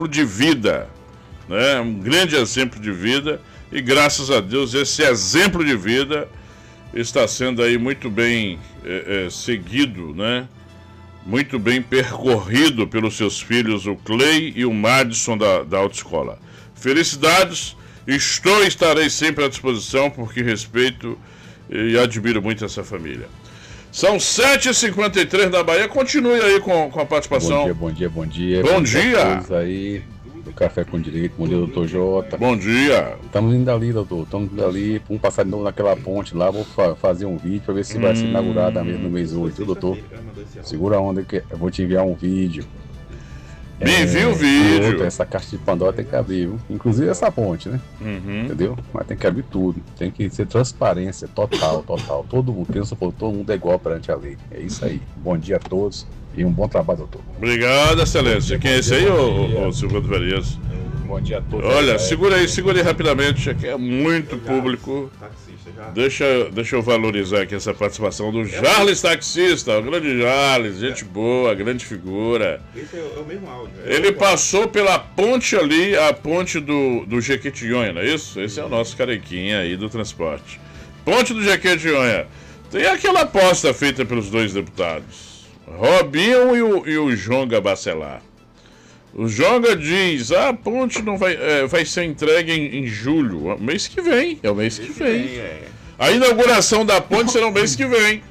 de vida, né? Um grande exemplo de vida, e graças a Deus esse exemplo de vida está sendo aí muito bem seguido, né? Muito bem percorrido pelos seus filhos, o Clay e o Madison da autoescola. Felicidades, estou e estarei sempre à disposição, porque respeito e admiro muito essa família. São 7h53 da Bahia. Continue aí com a participação. Bom dia. Bom dia. Aí do Café com Direito. Bom dia, doutor Jota. Bom dia. Estamos indo ali, doutor. Estamos indo ali. Vamos passar de novo naquela ponte lá. Vou fazer um vídeo para ver se vai ser inaugurada mesmo no mês 8, doutor. Segura a onda que eu vou te enviar um vídeo. Me envia o vídeo. Essa caixa de Pandora tem que abrir, viu? Inclusive essa ponte, né? Entendeu? Mas tem que abrir tudo. Tem que ser transparência total. Todo mundo, todo mundo é igual perante a lei. É isso aí. Bom dia a todos e um bom trabalho, doutor. Obrigado, excelência. Quem é esse aí, ô Silvio Farias? Bom dia a todos. Olha, segura aí rapidamente. Aqui é muito público. Deixa eu valorizar aqui essa participação do Jarles Taxista, o grande Jarles, gente boa, grande figura. Esse é o mesmo áudio. Ele passou pela ponte ali, a ponte do Jequitinhonha, não é isso? Esse é o nosso carequinha aí do transporte. Ponte do Jequitinhonha. Tem aquela aposta feita pelos dois deputados, Robinho e o Jonga Bacelar. O Jonga diz, a ponte não vai ser entregue em julho, mês que vem, é o mês que vem. A inauguração da ponte será o mês que vem.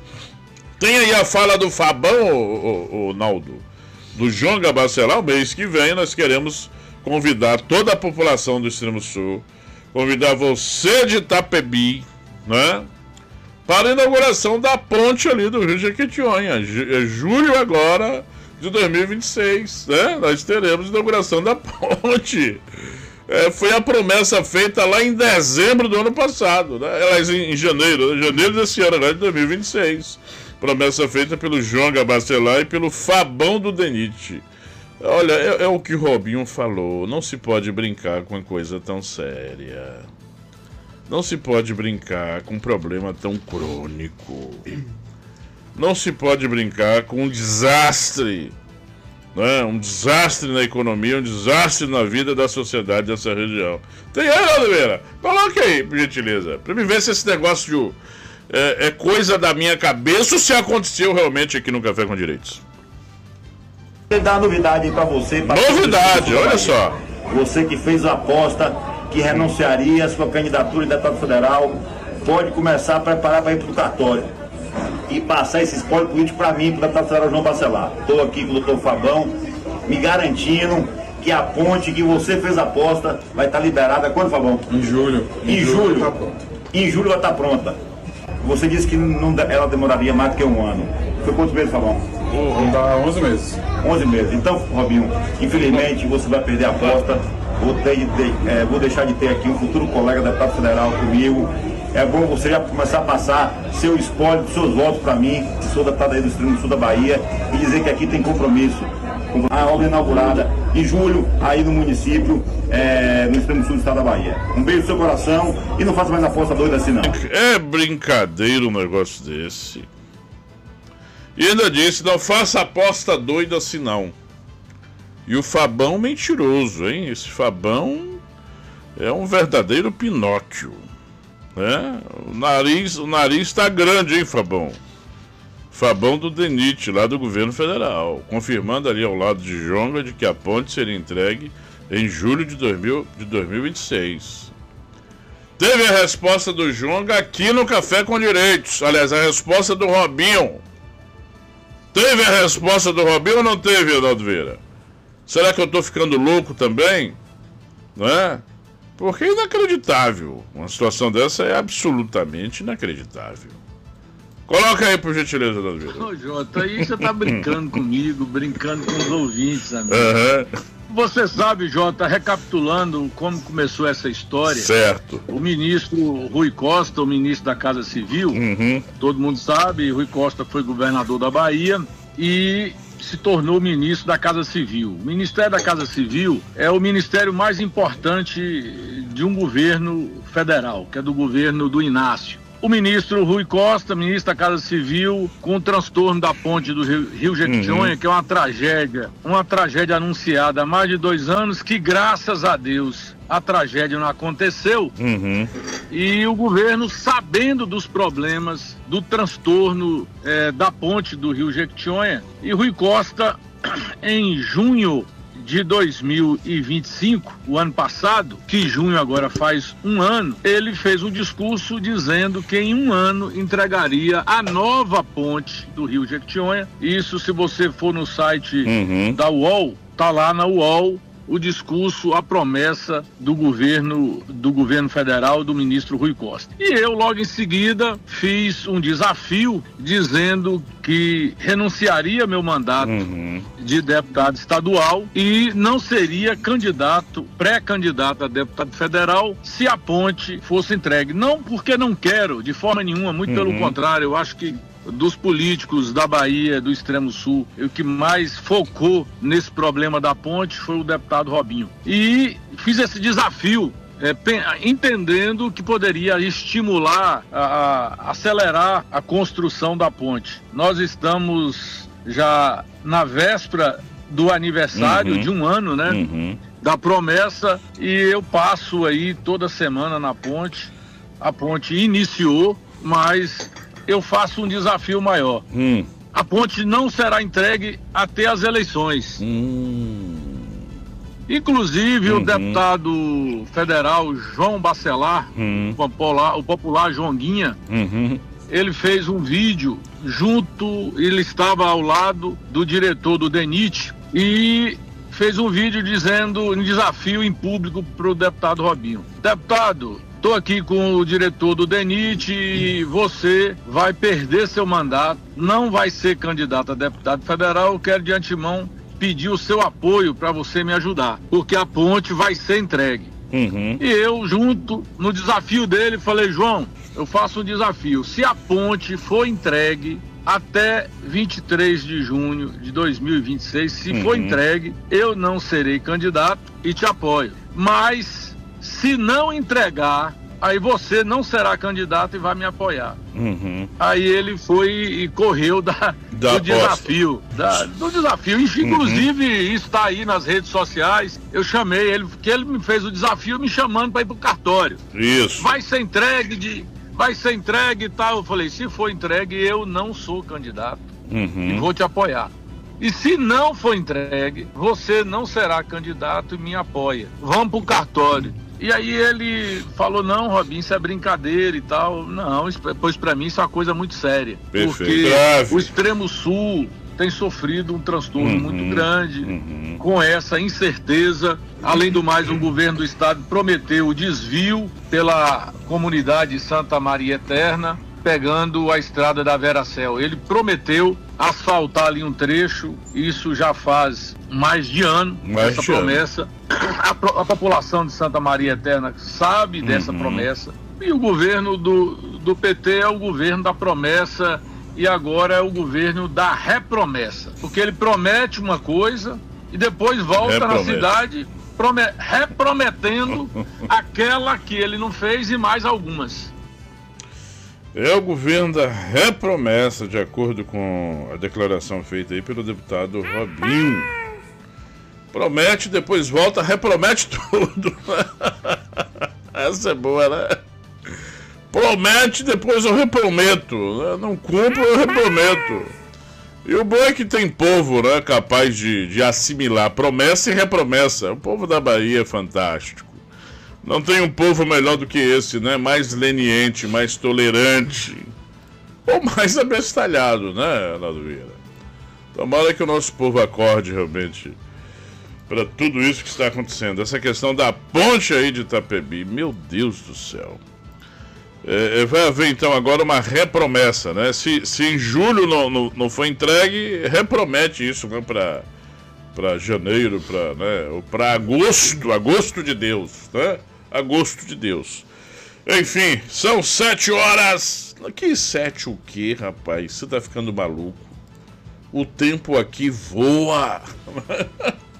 Tem aí a fala do Fabão, o Naldo, do Jonga Bacelar. O mês que vem nós queremos convidar toda a população do Extremo Sul, convidar você de Itapebi, né, para a inauguração da ponte ali do Rio Jequitinhonha. Julho agora de 2026, né? Nós teremos a inauguração da ponte. Foi a promessa feita lá em dezembro do ano passado, né? Aliás, em janeiro desse ano, agora de 2026. Promessa feita pelo Jonga Bacelar e pelo Fabão do DENIT. Olha, é o que o Robinho falou. Não se pode brincar com uma coisa tão séria. Não se pode brincar com um problema tão crônico. Não se pode brincar com um desastre, né? Um desastre na economia, um desastre na vida da sociedade dessa região. Tem aí, Oliveira? Coloca aí, por gentileza, para me ver se esse negócio é coisa da minha cabeça ou se aconteceu realmente aqui no Café com Direitos. Vou dar novidade para você. Novidade, olha só. Você que fez a aposta que renunciaria à sua candidatura de deputado federal, pode começar a preparar para ir para o cartório e passar esse espólio político para mim, para o deputado federal João Bacelar. Estou aqui com o doutor Fabão, me garantindo que a ponte que você fez a aposta vai estar liberada quando, Fabão? Em julho. Em julho. Tá pronto. Em julho vai estar pronta. Você disse que ela demoraria mais do que um ano. Foi quantos meses, Fabão? Vamos dar 11 meses. 11 meses. Então, Robinho, infelizmente você vai perder a aposta. Vou deixar de ter aqui um futuro colega deputado federal comigo. É bom você já começar a passar seu espólio, seus votos para mim, que sou deputado aí do Extremo Sul da Bahia, e dizer que aqui tem compromisso. A obra inaugurada em julho, aí no município, no Extremo Sul do estado da Bahia. Um beijo no seu coração e não faça mais aposta doida assim, não. É brincadeira um negócio desse. E ainda disse, não faça aposta doida assim não. E o Fabão mentiroso, hein? Esse Fabão é um verdadeiro Pinóquio, né? O nariz tá grande, hein, Fabão? Fabão do DENIT, lá do governo federal, confirmando ali ao lado de Jonga de que a ponte seria entregue em julho de 2026. Teve a resposta do Jonga aqui no Café com Direitos. Aliás, a resposta do Robinho. Teve a resposta do Robinho ou não teve, Ronaldo Vieira? Será que eu tô ficando louco também? Não é? Porque é inacreditável. Uma situação dessa é absolutamente inacreditável. Coloca aí, por gentileza, Ronaldo Vieira. Ô, Jota, aí você tá brincando comigo, brincando com os ouvintes, amigo. Você sabe, Jota, recapitulando como começou essa história. Certo. O ministro Rui Costa, o ministro da Casa Civil, todo mundo sabe, Rui Costa foi governador da Bahia e se tornou ministro da Casa Civil. O Ministério da Casa Civil é o ministério mais importante de um governo federal, que é do governo do Inácio. o ministro Rui Costa, ministro da Casa Civil, com o transtorno da ponte do Rio Jequitinhonha, que é uma tragédia anunciada há mais de 2 anos, que graças a Deus a tragédia não aconteceu. E o governo, sabendo dos problemas do transtorno da ponte do Rio Jequitinhonha, e Rui Costa, em junho de 2025, o ano passado, que junho agora faz 1 ano, ele fez um discurso dizendo que em 1 ano entregaria a nova ponte do Rio Jequitinhonha. Isso, se você for no site da UOL, tá lá na UOL o discurso, a promessa do governo federal, do ministro Rui Costa. E eu, logo em seguida, fiz um desafio dizendo que renunciaria meu mandato de deputado estadual e não seria pré-candidato a deputado federal se a ponte fosse entregue. Não porque não quero, de forma nenhuma, muito pelo contrário, eu acho que dos políticos da Bahia, do extremo sul, o que mais focou nesse problema da ponte foi o deputado Robinho. E fiz esse desafio, entendendo que poderia estimular, acelerar a construção da ponte. Nós estamos já na véspera do aniversário de 1 ano, né? Da promessa, e eu passo aí toda semana na ponte. A ponte iniciou, mas eu faço um desafio maior. A ponte não será entregue até as eleições. Inclusive, o deputado federal João Bacelar, o popular Joãoguinha, ele fez um vídeo ele estava ao lado do diretor do DENIT e fez um vídeo dizendo um desafio em público para o deputado Robinho. Deputado, estou aqui com o diretor do DENIT e você vai perder seu mandato, não vai ser candidato a deputado federal. Eu quero de antemão pedir o seu apoio para você me ajudar, porque a ponte vai ser entregue. E eu, junto no desafio dele, falei: João, eu faço um desafio. Se a ponte for entregue até 23 de junho de 2026, se for entregue, eu não serei candidato e te apoio. Mas se não entregar, aí você não será candidato e vai me apoiar. Aí ele foi e correu do desafio. Do desafio. Inclusive, isso está aí nas redes sociais. Eu chamei ele, porque ele me fez o desafio me chamando para ir pro cartório. Isso. Vai ser entregue e tal. Eu falei: se for entregue, eu não sou candidato e vou te apoiar. E se não for entregue, você não será candidato e me apoia. Vamos pro cartório. E aí ele falou: não, Robinho, isso é brincadeira e tal. Não, pois para mim isso é uma coisa muito séria. Perfeito. Porque Grave. o extremo sul tem sofrido um transtorno muito grande com essa incerteza. Além do mais, o governo do estado prometeu o desvio pela comunidade Santa Maria Eterna, pegando a estrada da Veracel. Ele prometeu asfaltar ali um trecho, isso já faz mais de ano, essa promessa. A população de Santa Maria Eterna sabe dessa promessa. E o governo do PT é o governo da promessa, e agora é o governo da repromessa. Porque ele promete uma coisa e depois volta na cidade reprometendo aquela que ele não fez e mais algumas. É o governo da repromessa, de acordo com a declaração feita aí pelo deputado Robinho. Promete, depois volta, repromete tudo. Essa é boa, né? Promete, depois eu reprometo. Não cumpro, eu reprometo. E o bom é que tem povo, né, capaz de assimilar promessa e repromessa. O povo da Bahia é fantástico. Não tem um povo melhor do que esse, né? Mais leniente, mais tolerante. Ou mais abestalhado, né, Arnaldo Vieira? Tomara que o nosso povo acorde realmente para tudo isso que está acontecendo. Essa questão da ponte aí de Itapebi, meu Deus do céu. Vai haver então agora uma repromessa, né? Se em julho não for entregue, repromete isso, né, para janeiro, ou para agosto de Deus, né? Agosto de Deus. Enfim, são 7 horas. Que 7 o quê, rapaz? Você tá ficando maluco? O tempo aqui voa.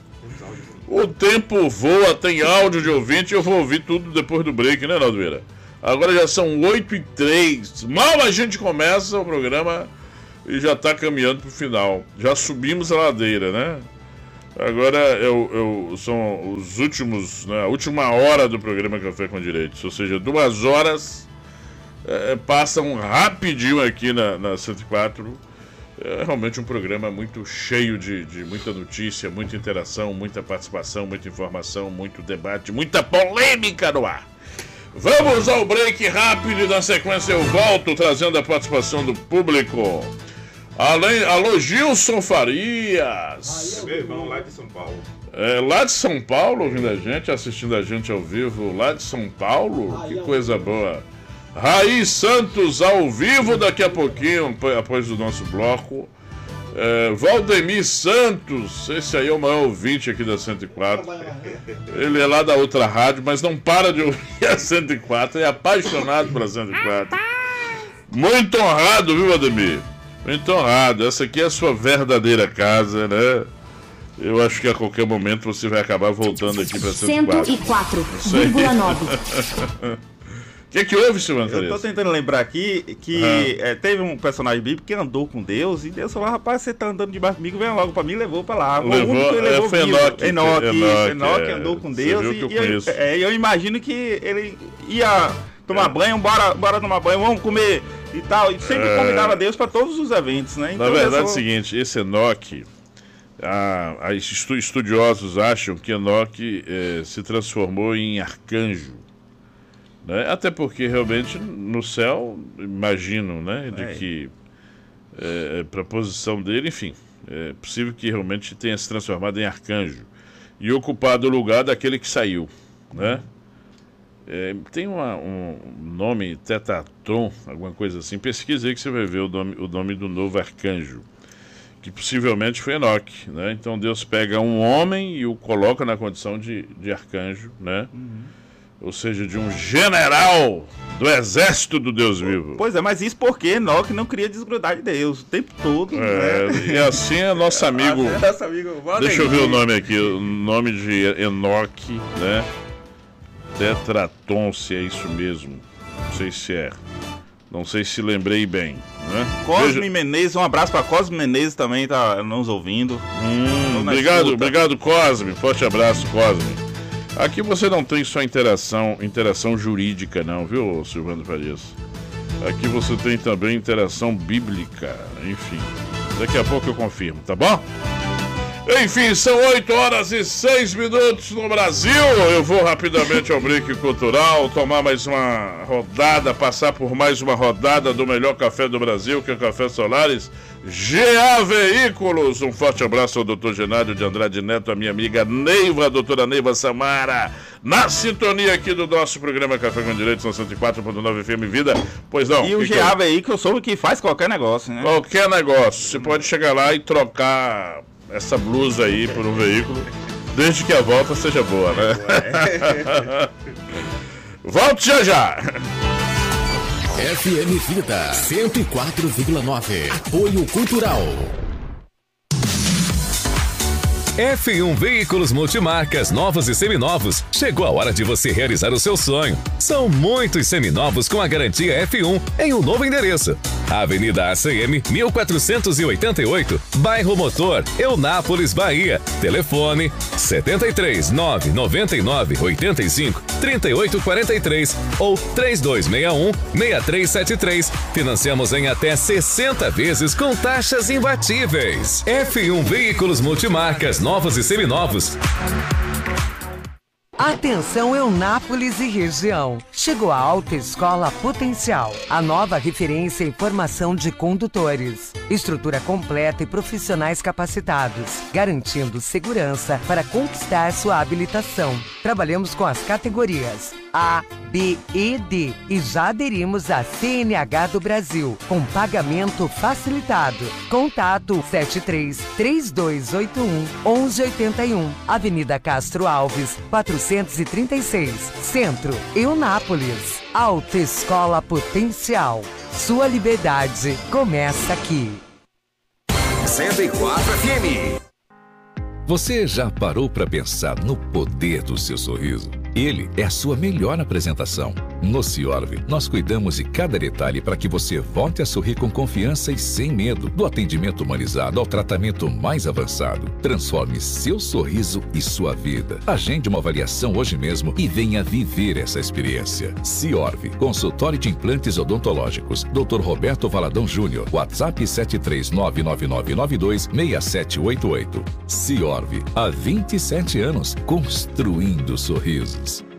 O tempo voa, tem áudio de ouvinte. Eu vou ouvir tudo depois do break, né, Arnaldo Vieira? Agora já são 8h03. Mal a gente começa o programa e já está caminhando para o final. Já subimos a ladeira, né? Agora são os últimos, né, a última hora do programa Café com Direitos. Ou seja, 2 horas passam rapidinho aqui na 104. É realmente um programa muito cheio de muita notícia, muita interação, muita participação, muita informação, muito debate, muita polêmica no ar. Vamos ao break rápido e na sequência eu volto trazendo a participação do público. Alô, Gilson Farias. Meu irmão lá de São Paulo. Lá de São Paulo, ouvindo a gente, assistindo a gente ao vivo, lá de São Paulo, que coisa boa. Raiz Santos ao vivo daqui a pouquinho, após o nosso bloco. Valdemir Santos, esse aí é o maior ouvinte aqui da 104. Ele é lá da outra rádio, mas não para de ouvir a 104, é apaixonado pela 104. Muito honrado, viu, Valdemir? Muito honrado. Essa aqui é a sua verdadeira casa, né? Eu acho que a qualquer momento você vai acabar voltando aqui para 104. 104,9. O que houve, Silvano? Eu tô tentando lembrar aqui que teve um personagem bíblico que andou com Deus e Deus falou: rapaz, você tá andando debaixo comigo, vem logo pra mim e levou pra lá. O único que ele levou foi Enoque andou com Deus e eu imagino que ele ia tomar banho, bora tomar banho, vamos comer e tal. E sempre convidava Deus pra todos os eventos, né? Então, na verdade é o seguinte, esse Enoque, estudiosos acham que Enoque se transformou em arcanjo. Né? Até porque realmente no céu, imagino, né, de que para a posição dele, enfim, é possível que realmente tenha se transformado em arcanjo e ocupado o lugar daquele que saiu, né? Tem um nome, Tetatron, alguma coisa assim, pesquisa aí que você vai ver o nome do novo arcanjo, que possivelmente foi Enoque, né? Então Deus pega um homem e o coloca na condição de arcanjo, né? Ou seja, de um general do exército do Deus vivo. Pois é, mas isso porque Enoque não queria desgrudar de Deus o tempo todo. Né? E assim é nosso amigo. Deixa eu ver o nome aqui. O nome de Enoque, né? Tetraton, se é isso mesmo. Não sei se é. Não sei se lembrei bem. Né? Cosme Menezes, um abraço para Cosme Menezes também, tá nos ouvindo. Obrigado, Cosme. Forte abraço, Cosme. Aqui você não tem só interação jurídica não, viu, Silvano Farias? Aqui você tem também interação bíblica, enfim. Daqui a pouco eu confirmo, tá bom? Enfim, são 8h06 no Brasil. Eu vou rapidamente ao break cultural, tomar mais uma rodada, passar por mais uma rodada do melhor café do Brasil, que é o Café Solares. GA Veículos, um forte abraço ao Dr. Genário de Andrade Neto, a minha amiga Neiva, a doutora Neiva Samara, na sintonia aqui do nosso programa Café com Direitos, na 104.9 FM Vida. Pois não. E o GA Veículos soube que faz qualquer negócio, né? Qualquer negócio. Você pode chegar lá e trocar essa blusa aí por um veículo, desde que a volta seja boa, né? Volte já! FM Vida 104,9. Apoio Cultural. F1 Veículos Multimarcas novos e seminovos. Chegou a hora de você realizar o seu sonho. São muitos seminovos com a garantia F1 em um novo endereço. Avenida ACM 1488, Bairro Motor, Eunápolis, Bahia. Telefone 73 999 85 38 43 ou 3261 6373. Financiamos em até 60 vezes com taxas imbatíveis. F1 Veículos Multimarcas novos e seminovos. Atenção Eunápolis e região. Chegou a Autoescola Potencial, a nova referência em formação de condutores. Estrutura completa e profissionais capacitados, garantindo segurança para conquistar sua habilitação. Trabalhamos com as categorias A, B e D e já aderimos à CNH do Brasil, com pagamento facilitado. Contato 73-3281-1181, Avenida Castro Alves, 436, Centro, Eunápolis. Autoescola Potencial. Sua liberdade começa aqui. 104 FM. Você já parou para pensar no poder do seu sorriso? Ele é a sua melhor apresentação. No Ciorve, nós cuidamos de cada detalhe para que você volte a sorrir com confiança e sem medo. Do atendimento humanizado ao tratamento mais avançado. Transforme seu sorriso e sua vida. Agende uma avaliação hoje mesmo e venha viver essa experiência. Ciorve, consultório de implantes odontológicos. Dr. Roberto Valadão Júnior. WhatsApp 73999926788. Ciorve, há 27 anos, construindo sorrisos.